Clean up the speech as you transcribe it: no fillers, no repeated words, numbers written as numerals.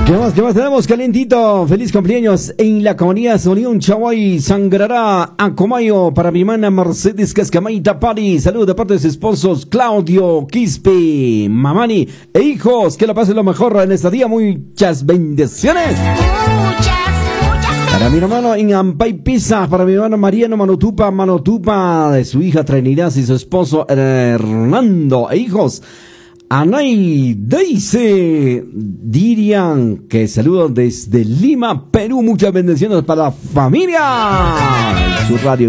¿Qué más tenemos, calientito? Feliz cumpleaños en la comunidad Unión Chaguay Sangrará Acomayo para mi hermana Mercedes Cascamaita Pari. Saludos de parte de sus esposos Claudio, Quispe, Mamani e hijos. Que la pasen lo mejor en este día. Muchas bendiciones. Para mi hermano en Ampay Pisa, para mi hermano Mariano Manotupa, de su hija Trinidad y su esposo Hernando e hijos. Anay Deise dirían que saludos desde Lima, Perú. Muchas bendiciones para la familia. Su radio.